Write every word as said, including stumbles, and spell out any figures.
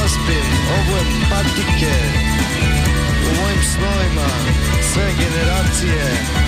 zaspim, obujem patike, u mojim snovima sve generacije